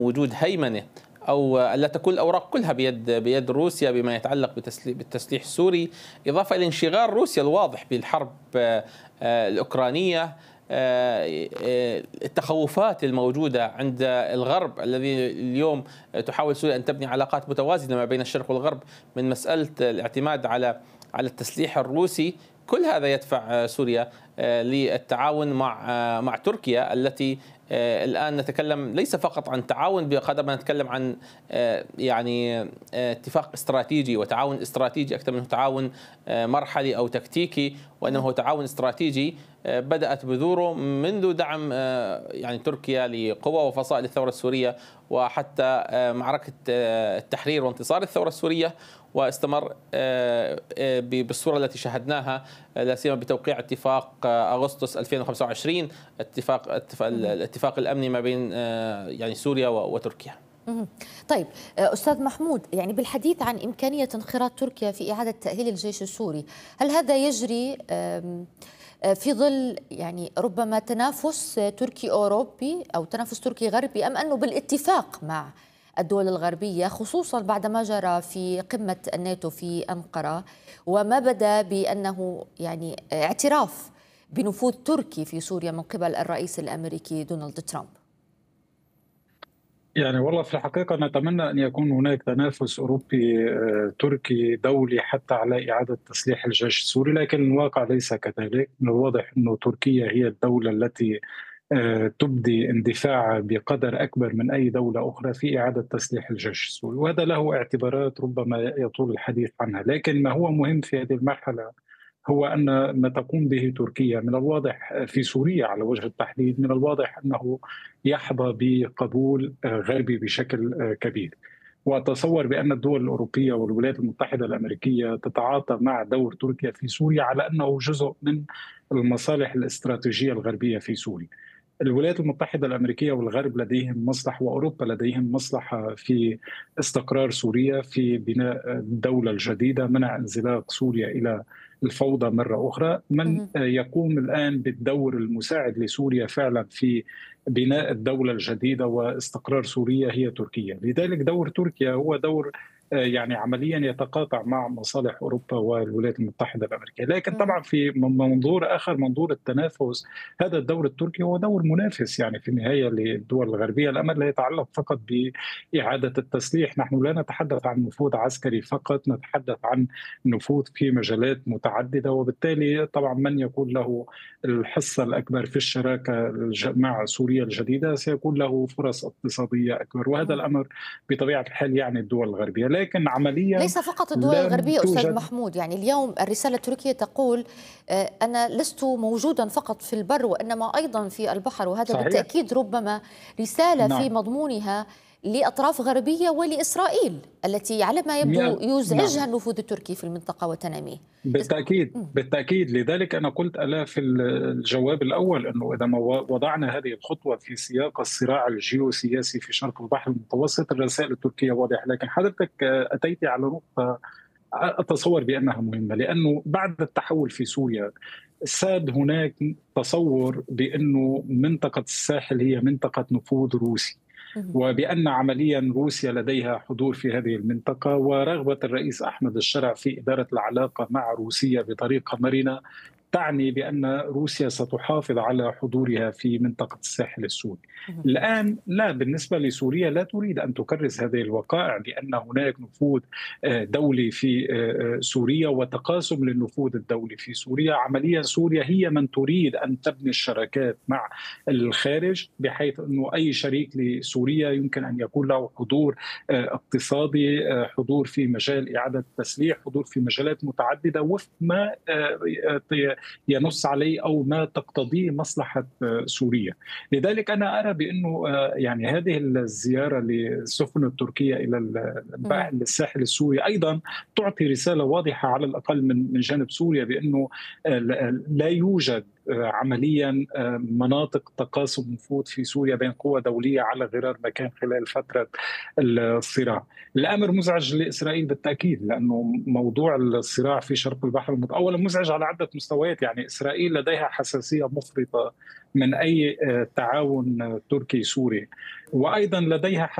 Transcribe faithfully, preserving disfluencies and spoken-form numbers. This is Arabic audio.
وجود هيمنة أو ألا تكون الأوراق كلها بيد بيد روسيا بما يتعلق بالتسليح السوري، إضافة إلى انشغال روسيا الواضح بالحرب الأوكرانية، التخوفات الموجودة عند الغرب الذي اليوم تحاول سوريا أن تبني علاقات متوازنة ما بين الشرق والغرب من مسألة الاعتماد على على التسليح الروسي. كل هذا يدفع سوريا للتعاون مع مع تركيا التي الآن نتكلم ليس فقط عن تعاون بقدر ما نتكلم عن يعني اتفاق استراتيجي وتعاون استراتيجي أكثر منه تعاون مرحلي أو تكتيكي، وأنه تعاون استراتيجي بدأت بذوره منذ دعم يعني تركيا لقوى وفصائل الثورة السورية وحتى معركة التحرير وانتصار الثورة السورية، واستمر بالصورة التي شاهدناها لا سيما بتوقيع اتفاق أغسطس ألفين وخمسة وعشرين، اتفاق الاتفاق الأمني ما بين يعني سوريا وتركيا. طيب أستاذ محمود، يعني بالحديث عن إمكانية انخراط تركيا في إعادة تأهيل الجيش السوري، هل هذا يجري في ظل يعني ربما تنافس تركي أوروبي أو تنافس تركي غربي، أم أنه بالاتفاق مع الدول الغربية، خصوصا بعدما جرى في قمة الناتو في أنقرة وما بدا بأنه يعني اعتراف بنفوذ تركي في سوريا من قبل الرئيس الأمريكي دونالد ترامب؟ يعني والله في الحقيقة نتمنى أن يكون هناك تنافس أوروبي تركي دولي حتى على إعادة تسليح الجيش السوري، لكن الواقع ليس كذلك. من الواضح أن تركيا هي الدولة التي تبدي اندفاع بقدر أكبر من أي دولة أخرى في إعادة تسليح الجيش السوري، وهذا له اعتبارات ربما يطول الحديث عنها. لكن ما هو مهم في هذه المرحلة هو أن ما تقوم به تركيا من الواضح في سوريا على وجه التحديد، من الواضح أنه يحظى بقبول غربي بشكل كبير. وأتصور بأن الدول الأوروبية والولايات المتحدة الأمريكية تتعاطى مع دور تركيا في سوريا على أنه جزء من المصالح الاستراتيجية الغربية في سوريا. الولايات المتحدة الأمريكية والغرب لديهم مصلحة، وأوروبا لديهم مصلحة في استقرار سوريا، في بناء الدولة الجديدة، منع انزلاق سوريا إلى الفوضى مرة أخرى. من يقوم الآن بالدور المساعد لسوريا فعلا في بناء الدولة الجديدة واستقرار سوريا هي تركيا. لذلك دور تركيا هو دور يعني عمليا يتقاطع مع مصالح أوروبا والولايات المتحدة الأمريكية. لكن طبعا في منظور آخر، منظور التنافس، هذا الدور التركي هو دور منافس يعني في النهاية للدول الغربية. الأمر لا يتعلق فقط بإعادة التسليح، نحن لا نتحدث عن نفوذ عسكري فقط، نتحدث عن نفوذ في مجالات متعددة، وبالتالي طبعا من يكون له الحصة الأكبر في الشراكة مع سوريا الجديدة سيكون له فرص اقتصادية أكبر، وهذا الأمر بطبيعة الحال يعني الدول الغربية. لكن عمليا ليس فقط الدول الغربية أستاذ محمود، يعني اليوم الرسالة التركية تقول أنا لست موجودا فقط في البر وإنما أيضا في البحر، وهذا صحيح. بالتأكيد ربما رسالة نعم. في مضمونها لأطراف غربية ولإسرائيل التي على ما يبدو يزعجها نعم. النفوذ التركي في المنطقة وتناميه. بالتأكيد بالتأكيد لذلك أنا قلت ألا في الجواب الأول أنه إذا ما وضعنا هذه الخطوة في سياق الصراع الجيوسياسي في شرق البحر المتوسط، الرسائل التركية واضحة. لكن حضرتك أتيت على نقطة أتصور بأنها مهمة، لأنه بعد التحول في سوريا ساد هناك تصور بأنه منطقة الساحل هي منطقة نفوذ روسي، وبأن عمليا روسيا لديها حضور في هذه المنطقة، ورغبة الرئيس أحمد الشرع في إدارة العلاقة مع روسيا بطريقة مرنة تعني بأن روسيا ستحافظ على حضورها في منطقة الساحل السوري. الآن لا، بالنسبة لسوريا لا تريد أن تكرس هذه الوقائع بأن هناك نفوذ دولي في سوريا وتقاسم للنفوذ الدولي في سوريا. عمليا سوريا هي من تريد أن تبني الشراكات مع الخارج، بحيث أنه أي شريك لسوريا يمكن أن يكون له حضور اقتصادي، حضور في مجال إعادة التسليح، حضور في مجالات متعددة وفق ما ينص عليه أو ما تقتضيه مصلحة سوريا. لذلك أنا أرى بأنه يعني هذه الزيارة للسفن التركية إلى الساحل السوري أيضا تعطي رسالة واضحة على الأقل من جانب سوريا بأنه لا يوجد عمليا مناطق تقاسم نفوذ في سوريا بين قوى دولية على غرار مكان خلال فترة الصراع. الأمر مزعج لإسرائيل بالتأكيد، لأنه موضوع الصراع في شرق البحر المتوسط أولا مزعج على عدة مستويات. يعني إسرائيل لديها حساسية مفرطة من أي تعاون تركي سوري، وأيضا لديها